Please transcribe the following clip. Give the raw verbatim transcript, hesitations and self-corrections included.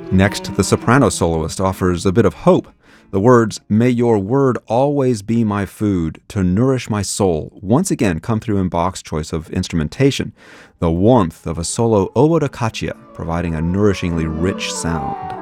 Next, the soprano soloist offers a bit of hope. The words, "May your word always be my food to nourish my soul," once again come through in Bach's choice of instrumentation, the warmth of a solo oboe da caccia providing a nourishingly rich sound.